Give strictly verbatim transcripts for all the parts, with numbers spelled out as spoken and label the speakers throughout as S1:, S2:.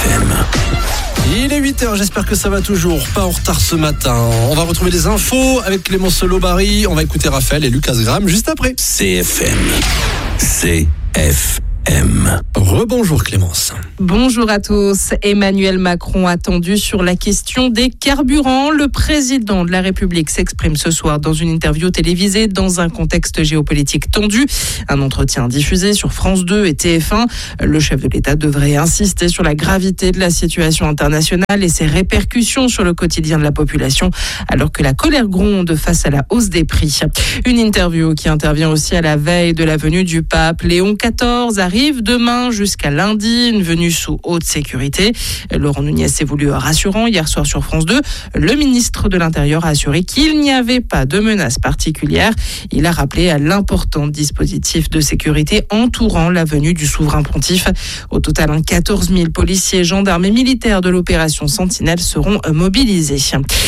S1: M.
S2: Il est huit heures, j'espère que ça va toujours, pas en retard ce matin. On va retrouver les infos avec Clément Solo-Barry, on va écouter Raphaël et Lucas Graham juste après.
S1: C F M. C F M.
S2: Rebonjour Clémence.
S3: Bonjour à tous. Emmanuel Macron attendu sur la question des carburants. Le président de la République s'exprime ce soir dans une interview télévisée dans un contexte géopolitique tendu. Un entretien diffusé sur France deux et T F un. Le chef de l'État devrait insister sur la gravité de la situation internationale et ses répercussions sur le quotidien de la population, alors que la colère gronde face à la hausse des prix. Une interview qui intervient aussi à la veille de la venue du pape Léon quatorze arrive demain jusqu'à lundi, une venue sous haute sécurité. Laurent Nunez s'est voulu rassurant hier soir sur France deux. Le ministre de l'Intérieur a assuré qu'il n'y avait pas de menace particulière. Il a rappelé à l'important dispositif de sécurité entourant la venue du souverain pontife. Au total, quatorze mille policiers, gendarmes et militaires de l'opération Sentinelle seront mobilisés.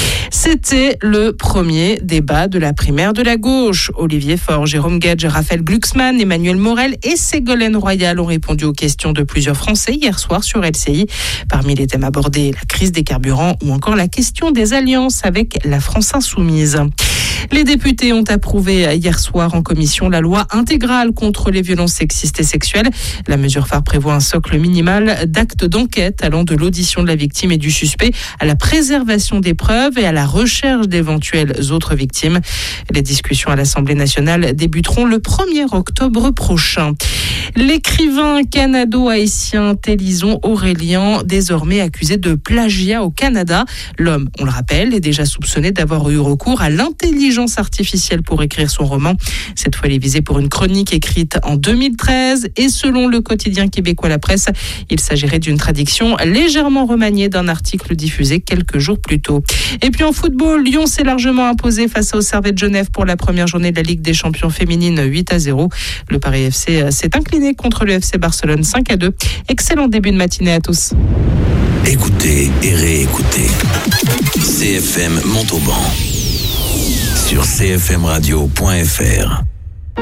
S3: C'était le premier débat de la primaire de la gauche. Olivier Faure, Jérôme Guedj, Raphaël Glucksmann, Emmanuel Morel et Ségolène Royal ont répondu aux questions de plusieurs Français hier soir sur L C I. Parmi les thèmes abordés, la crise des carburants ou encore la question des alliances avec la France insoumise. Les députés ont approuvé hier soir en commission la loi intégrale contre les violences sexistes et sexuelles. La mesure phare prévoit un socle minimal d'actes d'enquête allant de l'audition de la victime et du suspect à la préservation des preuves et à la recherche d'éventuelles autres victimes. Les discussions à l'Assemblée nationale débuteront le premier octobre prochain. L'écrivain canado-haïtien Télison Aurélien, désormais accusé de plagiat au Canada. L'homme, on le rappelle, est déjà soupçonné d'avoir eu recours à l'intelligence artificielle pour écrire son roman. Cette fois, il est visé pour une chronique écrite en deux mille treize et selon le quotidien québécois La Presse, il s'agirait d'une traduction légèrement remaniée d'un article diffusé quelques jours plus tôt. Et puis en football, Lyon s'est largement imposé face au Servette Genève pour la première journée de la Ligue des Champions féminine huit à zéro. Le Paris F C s'est incliné contre le F C Barcelone cinq à deux. Excellent début de matinée à tous.
S1: Écoutez et réécoutez. C F M Montauban sur c f m radio point f r.